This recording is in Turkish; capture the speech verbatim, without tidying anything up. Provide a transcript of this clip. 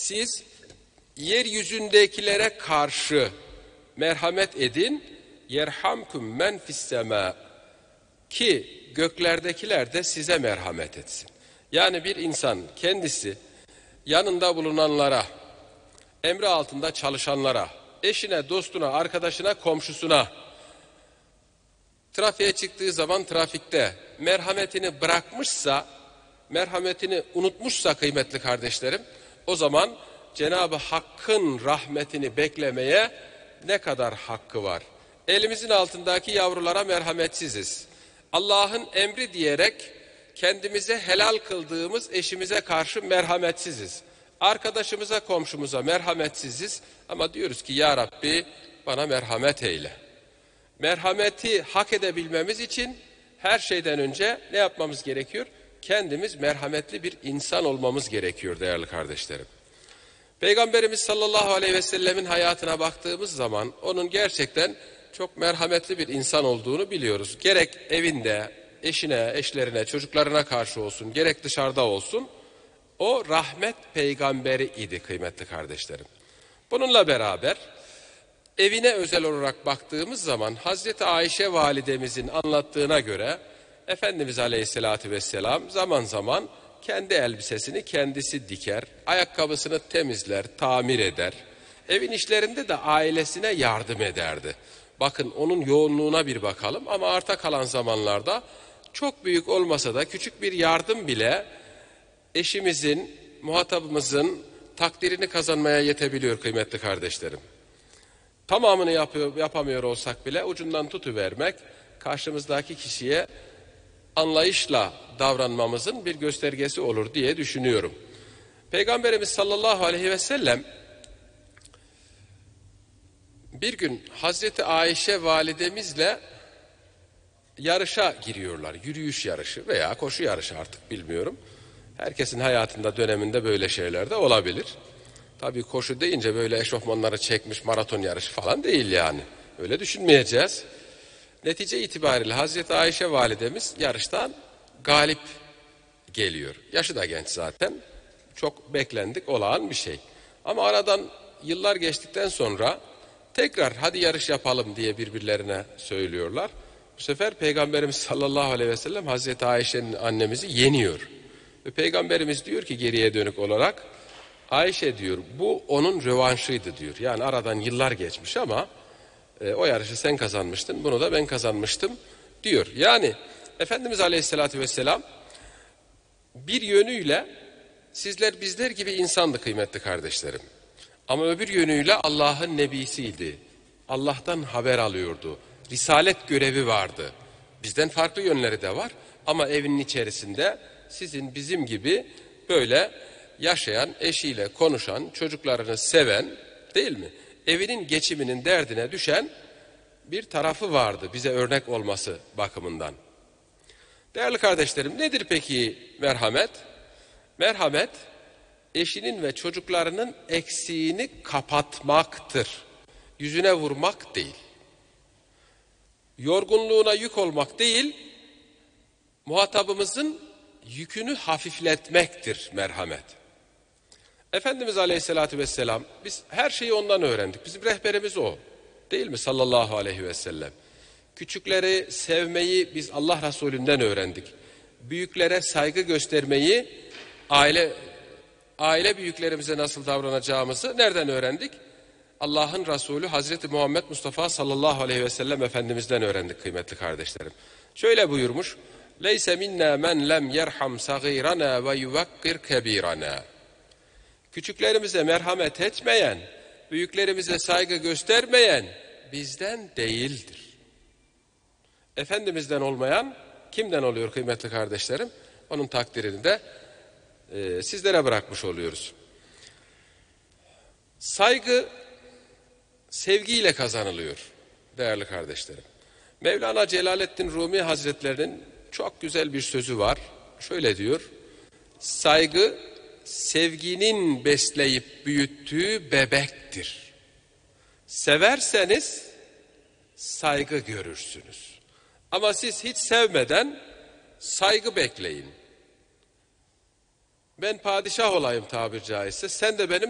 siz yeryüzündekilere karşı merhamet edin, yerhamkum men fissema, ki göklerdekiler de size merhamet etsin. Yani bir insan kendisi yanında bulunanlara, emri altında çalışanlara, eşine, dostuna, arkadaşına, komşusuna, trafiğe çıktığı zaman trafikte merhametini bırakmışsa, merhametini unutmuşsa kıymetli kardeşlerim, o zaman Cenab-ı Hakk'ın rahmetini beklemeye ne kadar hakkı var? Elimizin altındaki yavrulara merhametsiziz. Allah'ın emri diyerek kendimize helal kıldığımız eşimize karşı merhametsiziz. Arkadaşımıza, komşumuza merhametsiziz ama diyoruz ki ya Rabbi bana merhamet eyle. Merhameti hak edebilmemiz için her şeyden önce ne yapmamız gerekiyor? Kendimiz merhametli bir insan olmamız gerekiyor değerli kardeşlerim. Peygamberimiz sallallahu aleyhi ve sellemin hayatına baktığımız zaman onun gerçekten çok merhametli bir insan olduğunu biliyoruz. Gerek evinde, eşine, eşlerine, çocuklarına karşı olsun, gerek dışarıda olsun, o rahmet peygamberi idi kıymetli kardeşlerim. Bununla beraber evine özel olarak baktığımız zaman Hazreti Ayşe validemizin anlattığına göre Efendimiz Aleyhisselatü Vesselam zaman zaman kendi elbisesini kendisi diker, ayakkabısını temizler, tamir eder. Evin işlerinde de ailesine yardım ederdi. Bakın onun yoğunluğuna bir bakalım ama arta kalan zamanlarda çok büyük olmasa da küçük bir yardım bile eşimizin, muhatabımızın takdirini kazanmaya yetebiliyor kıymetli kardeşlerim. Tamamını yapıyor, yapamıyor olsak bile ucundan tutuvermek karşımızdaki kişiye anlayışla davranmamızın bir göstergesi olur diye düşünüyorum. Peygamberimiz sallallahu aleyhi ve sellem bir gün Hazreti Ayşe validemizle yarışa giriyorlar. Yürüyüş yarışı veya koşu yarışı artık bilmiyorum. Herkesin hayatında döneminde böyle şeyler de olabilir. Tabii koşu deyince böyle eşofmanları çekmiş maraton yarışı falan değil yani. Öyle düşünmeyeceğiz. Netice itibariyle Hazreti Ayşe validemiz yarıştan galip geliyor. Yaşı da genç zaten. Çok beklendik olağan bir şey. Ama aradan yıllar geçtikten sonra tekrar hadi yarış yapalım diye birbirlerine söylüyorlar. Bu sefer Peygamberimiz sallallahu aleyhi ve sellem Hazreti Ayşe'nin annemizi yeniyor. Ve Peygamberimiz diyor ki geriye dönük olarak, Ayşe diyor bu onun rövanşıydı diyor. Yani aradan yıllar geçmiş ama e, o yarışı sen kazanmıştın, bunu da ben kazanmıştım diyor. Yani Efendimiz Aleyhisselatü Vesselam bir yönüyle sizler bizler gibi insandı kıymetli kardeşlerim. Ama öbür yönüyle Allah'ın nebisiydi. Allah'tan haber alıyordu. Risalet görevi vardı. Bizden farklı yönleri de var ama evinin içerisinde sizin bizim gibi böyle yaşayan, eşiyle konuşan, çocuklarını seven, değil mi? Evinin geçiminin derdine düşen bir tarafı vardı bize örnek olması bakımından. Değerli kardeşlerim, nedir peki merhamet? Merhamet, eşinin ve çocuklarının eksiğini kapatmaktır. Yüzüne vurmak değil. Yorgunluğuna yük olmak değil, muhatabımızın yükünü hafifletmektir merhamet. Efendimiz Aleyhisselatü Vesselam, biz her şeyi ondan öğrendik. Bizim rehberimiz o. Değil mi sallallahu aleyhi ve sellem? Küçükleri sevmeyi biz Allah Resulü'nden öğrendik. Büyüklere saygı göstermeyi, aile aile büyüklerimize nasıl davranacağımızı nereden öğrendik? Allah'ın Resulü Hazreti Muhammed Mustafa sallallahu aleyhi ve sellem Efendimiz'den öğrendik kıymetli kardeşlerim. Şöyle buyurmuş, Leyse minna men lem yerham sagirana ve yuvakkir kebirana. Küçüklerimize merhamet etmeyen, büyüklerimize saygı göstermeyen bizden değildir. Efendimiz'den olmayan kimden oluyor kıymetli kardeşlerim? Onun takdirini de e, sizlere bırakmış oluyoruz. Saygı sevgiyle kazanılıyor değerli kardeşlerim. Mevlana Celaleddin Rumi Hazretlerinin çok güzel bir sözü var. Şöyle diyor, saygı sevginin besleyip büyüttüğü bebektir. Severseniz saygı görürsünüz. Ama siz hiç sevmeden saygı bekleyin. Ben padişah olayım tabiri caizse, sen de benim